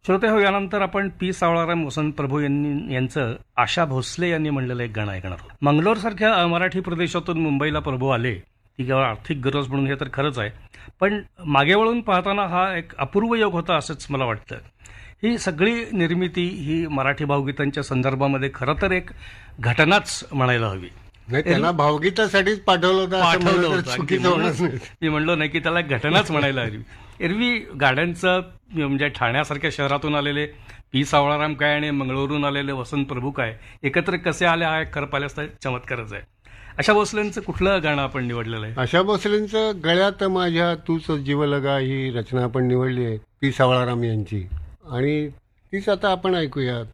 श्रोते हो, यानंतर आपण पी सावळाराम वसंत प्रभू यांचं आशा भोसले यांनी म्हणलेलं एक गाणं ऐकणार आहोत. मंगलोरसारख्या अमराठी प्रदेशातून मुंबईला प्रभू आले ती केवळ आर्थिक गरज म्हणून, हे तर खरंच आहे, पण मागे वळून पाहताना हा एक अपूर्व योग होता असंच मला वाटतं. ही सगळी निर्मिती ही मराठी भावगीतांच्या संदर्भामध्ये खरं तर एक घटनाच म्हणायला हवी. नाही, त्यांना भावगीतासाठीच पाठवलं होतं अगदी. मी म्हणलो नाही की त्याला घटनाच म्हणायला हवी. एरवी गाड्यांचं म्हणजे ठाण्यासारख्या शहरातून आलेले पी सावळाराम काय आणि मंगळूरून आलेले वसंत प्रभू काय एकत्र कसे आले, हा एक खरं पाहिल्यास चमत्कारच आहे. आशा भोसलेंचं कुठलं गाणं आपण निवडलेलं आहे? आशा भोसलेंचं गळ्यात माझ्या तूच जीव लगा ही रचना आपण निवडली आहे पी सावळाराम यांची, आणि तीच आता आपण ऐकूया.